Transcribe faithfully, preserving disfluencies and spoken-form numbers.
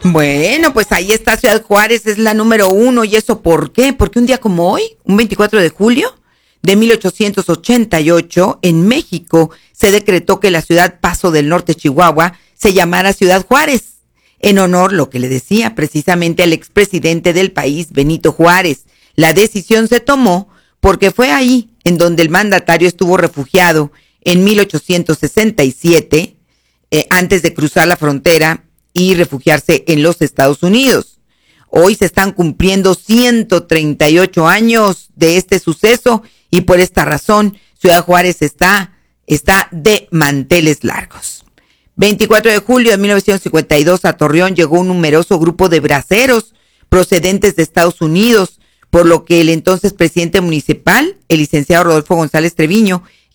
Bueno, pues ahí está Ciudad Juárez, es la número uno. ¿Y eso por qué? Porque un día como hoy, un veinticuatro de julio de mil ochocientos ochenta y ocho, en México se decretó que la ciudad Paso del Norte, Chihuahua, se llamara Ciudad Juárez, en honor, lo que le decía, precisamente al expresidente del país, Benito Juárez. La decisión se tomó porque fue ahí en donde el mandatario estuvo refugiado en mil ochocientos sesenta y siete, eh, antes de cruzar la frontera y refugiarse en los Estados Unidos. Hoy se están cumpliendo ciento treinta y ocho años de este suceso y por esta razón Ciudad Juárez está, está de manteles largos. veinticuatro de julio de mil novecientos cincuenta y dos, a Torreón llegó un numeroso grupo de braceros procedentes de Estados Unidos, por lo que el entonces presidente municipal, el licenciado Rodolfo González Treviño,